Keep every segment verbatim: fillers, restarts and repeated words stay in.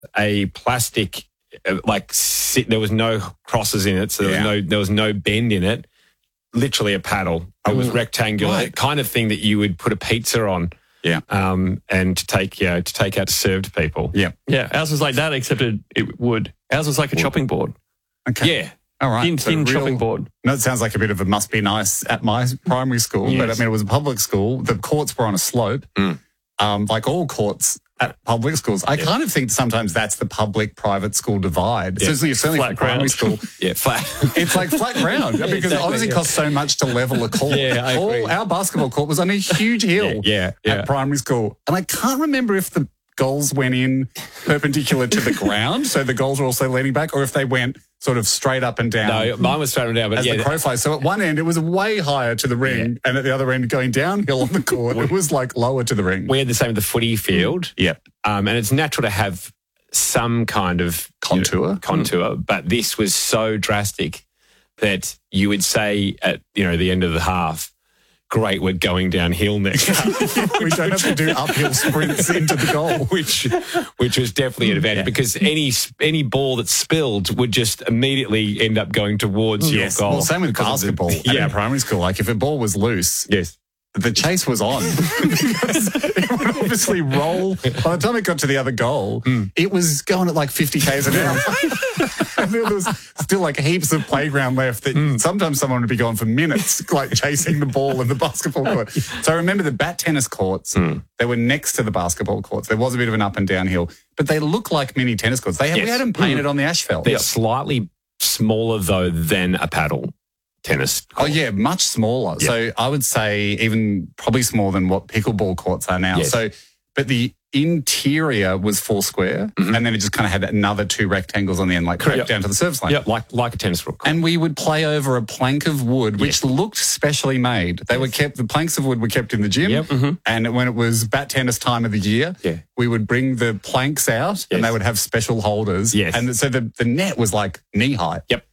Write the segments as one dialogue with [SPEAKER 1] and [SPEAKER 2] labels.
[SPEAKER 1] a plastic, uh, like sit, there was no crosses in it, so there
[SPEAKER 2] Yeah.
[SPEAKER 1] was no there was no bend in it. Literally a paddle. It was rectangular,
[SPEAKER 2] right.
[SPEAKER 1] kind of thing that you would put a pizza on.
[SPEAKER 2] Yeah.
[SPEAKER 1] Um, and to take, you know, to take out to serve to people.
[SPEAKER 2] Yeah.
[SPEAKER 3] Yeah, ours was like that, except it, it would. Ours was like a chopping board.
[SPEAKER 2] Okay.
[SPEAKER 1] Yeah.
[SPEAKER 2] All right.
[SPEAKER 3] Thin,
[SPEAKER 2] So
[SPEAKER 3] thin
[SPEAKER 2] real-
[SPEAKER 3] chopping board.
[SPEAKER 2] No, it sounds like a bit of a must be nice at my primary school, but I
[SPEAKER 1] Yes.
[SPEAKER 2] mean, it was a public school. The courts were on a slope,
[SPEAKER 1] Mm.
[SPEAKER 2] um, like all courts at public schools. I kind of think sometimes that's the public-private school divide. Certainly, certainly
[SPEAKER 3] Flat
[SPEAKER 2] for primary
[SPEAKER 3] ground.
[SPEAKER 2] school.
[SPEAKER 1] Yeah, flat.
[SPEAKER 2] It's like flat ground because it
[SPEAKER 1] exactly,
[SPEAKER 2] obviously
[SPEAKER 1] yeah.
[SPEAKER 2] costs so much to level a court.
[SPEAKER 1] Yeah, I
[SPEAKER 2] All,
[SPEAKER 1] agree.
[SPEAKER 2] our basketball court was on a huge hill
[SPEAKER 1] Yeah, yeah,
[SPEAKER 2] at
[SPEAKER 1] yeah.
[SPEAKER 2] primary school. And I can't remember if the goals went in perpendicular to the ground, so the goals were also leaning back, or if they went sort of straight up and down.
[SPEAKER 1] No, mine was straight down, but
[SPEAKER 2] As
[SPEAKER 1] yeah,
[SPEAKER 2] the crow flies. So at one end, it was way higher to the ring, and at the other end, going downhill on the court, it was like lower to the ring.
[SPEAKER 1] we had the same with the footy field.
[SPEAKER 2] Yeah.
[SPEAKER 1] Um, and it's natural to have some kind of
[SPEAKER 2] Contour.
[SPEAKER 1] you know, contour, but this was so drastic that you would say at, you know, the end of the half, great, we're going downhill next.
[SPEAKER 2] We don't have to do uphill sprints into the goal.
[SPEAKER 1] which which was definitely an advantage because any any ball that spilled would just immediately end up going towards your goal.
[SPEAKER 2] Well, same with
[SPEAKER 1] because of the-
[SPEAKER 2] basketball at
[SPEAKER 1] Yeah.
[SPEAKER 2] our primary school. Like if a ball was loose,
[SPEAKER 1] Yes.
[SPEAKER 2] the chase was on. Because it would obviously roll. By the time it got to the other goal, it was going at like fifty kays an hour. And there was still like heaps of playground left that sometimes someone would be gone for minutes, like chasing the ball in the basketball court. So I remember the bat tennis courts, they were next to the basketball courts. There was a bit of an up and down hill, but they look like mini tennis courts. They had,
[SPEAKER 1] Yes.
[SPEAKER 2] We had them painted on the asphalt.
[SPEAKER 1] They're slightly smaller, though, than a paddle tennis
[SPEAKER 2] Oh, yeah, much smaller. So I would say even probably smaller than what pickleball courts are now.
[SPEAKER 1] Yes.
[SPEAKER 2] So, but the interior was four square, and then it just kind of had another two rectangles on the end, like
[SPEAKER 1] Correct.
[SPEAKER 2] down to the service line.
[SPEAKER 1] Yep, like like a tennis court.
[SPEAKER 2] And we would play over a plank of wood, which
[SPEAKER 1] Yes.
[SPEAKER 2] looked specially made. They were kept, the planks of wood were kept in the gym.
[SPEAKER 1] Yep. Mhm.
[SPEAKER 2] And when it was bat tennis time of the year,
[SPEAKER 1] Yeah.
[SPEAKER 2] we would bring the planks out and
[SPEAKER 1] Yes.
[SPEAKER 2] they would have special holders.
[SPEAKER 1] Yes.
[SPEAKER 2] And so the, the net was like knee high.
[SPEAKER 1] Yep.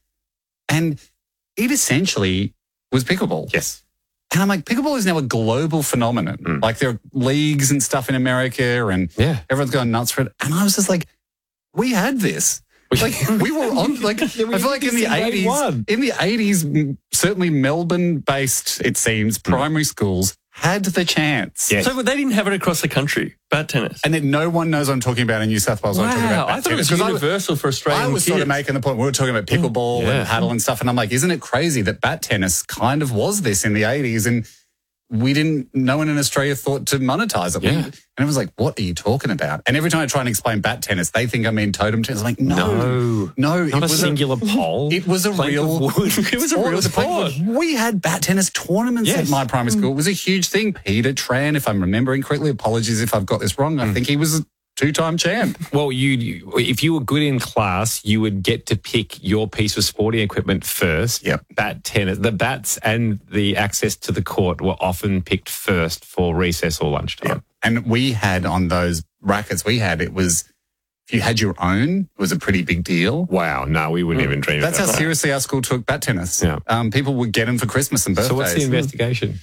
[SPEAKER 2] And it essentially was pickleball.
[SPEAKER 1] Yes.
[SPEAKER 2] And I'm like, pickleball is now a global phenomenon. Like there are leagues and stuff in America and
[SPEAKER 1] Yeah.
[SPEAKER 2] everyone's going nuts for it. And I was just like, we had this. Like we were on, like, I feel like in the
[SPEAKER 1] this in grade
[SPEAKER 2] eighties,
[SPEAKER 1] one.
[SPEAKER 2] in the eighties, m- certainly Melbourne based, it seems, primary schools had the chance.
[SPEAKER 1] Yes.
[SPEAKER 3] So they didn't have it across the country, bat tennis.
[SPEAKER 2] And then no one knows what I'm talking about in New South Wales. when I'm talking
[SPEAKER 3] Wow,
[SPEAKER 2] about
[SPEAKER 3] I thought it was
[SPEAKER 2] tennis. 'Cause I was-
[SPEAKER 3] universal for Australian
[SPEAKER 2] I was sort of
[SPEAKER 3] kids.
[SPEAKER 2] making the point. We were talking about pickleball
[SPEAKER 1] Yeah.
[SPEAKER 2] and paddle and stuff. And I'm like, isn't it crazy that bat tennis kind of was this in the eighties? And we didn't, no one in Australia thought to monetize it. We-
[SPEAKER 1] Yeah.
[SPEAKER 2] and it was like, what are you talking about? And every time I try and explain bat tennis, they think I mean totem tennis. I'm like, no,
[SPEAKER 1] No.
[SPEAKER 2] no.
[SPEAKER 1] Not
[SPEAKER 2] it
[SPEAKER 1] a
[SPEAKER 2] was
[SPEAKER 1] singular pole.
[SPEAKER 2] It was a
[SPEAKER 1] Plank of
[SPEAKER 2] real.
[SPEAKER 1] wood.
[SPEAKER 3] It was a
[SPEAKER 2] sport.
[SPEAKER 3] real
[SPEAKER 2] It was a plank of
[SPEAKER 3] sport.
[SPEAKER 2] wood. We had bat tennis tournaments
[SPEAKER 1] Yes.
[SPEAKER 2] at my primary school. It was a huge thing. Peter Tran, if I'm remembering correctly, apologies if I've got this wrong. I think he was a two-time champ.
[SPEAKER 1] Well, you, you if you were good in class, you would get to pick your piece of sporting equipment first.
[SPEAKER 2] Yep.
[SPEAKER 1] Bat tennis, the bats and the access to the court were often picked first for recess or lunchtime.
[SPEAKER 2] And we had on those rackets we had, it was, if you had your own, it was a pretty big deal.
[SPEAKER 1] Wow, no, we wouldn't even dream
[SPEAKER 2] That's how
[SPEAKER 1] about that.
[SPEAKER 2] seriously our school took bat tennis.
[SPEAKER 1] Yeah.
[SPEAKER 2] Um, people would get them for Christmas and birthdays.
[SPEAKER 1] So what's the investigation?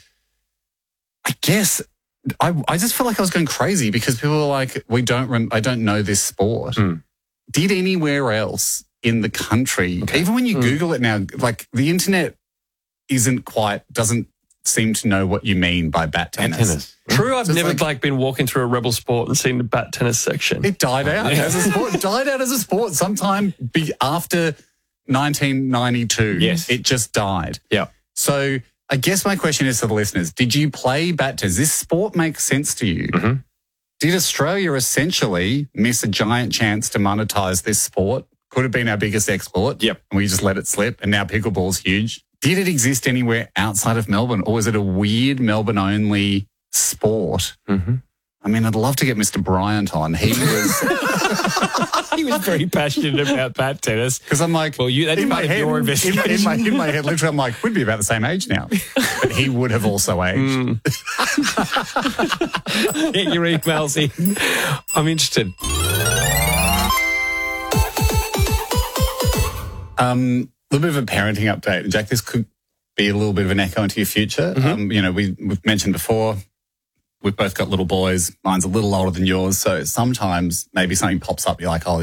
[SPEAKER 2] I guess I, I just felt like I was going crazy because people were like, we don't, rem- I don't know this sport.
[SPEAKER 1] Mm.
[SPEAKER 2] Did anywhere else in the country, even when you Google it now, like the internet isn't quite, doesn't seem to know what you mean by bat tennis.
[SPEAKER 1] Tennis.
[SPEAKER 3] True, I've
[SPEAKER 2] Just
[SPEAKER 3] never
[SPEAKER 2] like-
[SPEAKER 3] like, been walking through a rebel sport and seen the bat tennis section.
[SPEAKER 2] It died out as a sport. It died out as a sport sometime be after nineteen ninety-two.
[SPEAKER 1] Yes.
[SPEAKER 2] It just died.
[SPEAKER 1] Yeah.
[SPEAKER 2] So I guess my question is to the listeners, did you play bat tennis? Does this sport make sense to you?
[SPEAKER 1] Mhm.
[SPEAKER 2] Did Australia essentially miss a giant chance to monetize this sport? Could have been our biggest export.
[SPEAKER 1] Yep.
[SPEAKER 2] And we just let it slip, and now pickleball's huge. Did it exist anywhere outside of Melbourne, or was it a weird Melbourne-only sport?
[SPEAKER 1] Mm-hmm.
[SPEAKER 2] I mean, I'd love to get Mister Bryant on. He was...
[SPEAKER 1] He was very passionate about bat tennis.
[SPEAKER 2] Because I'm like,
[SPEAKER 1] Well, you- that's
[SPEAKER 2] in my
[SPEAKER 1] part of
[SPEAKER 2] head,
[SPEAKER 1] your
[SPEAKER 2] in,
[SPEAKER 1] investigation.
[SPEAKER 2] in, my, in my head, literally, I'm like, we'd be about the same age now. But he would have also aged.
[SPEAKER 1] Get your emails in. I'm interested.
[SPEAKER 2] Um, a little bit of a parenting update. Jack, this could be a little bit of an echo into your future.
[SPEAKER 1] Mm-hmm.
[SPEAKER 2] Um, you know, we, we've mentioned before, we've both got little boys. Mine's a little older than yours. So sometimes maybe something pops up. You're like, oh,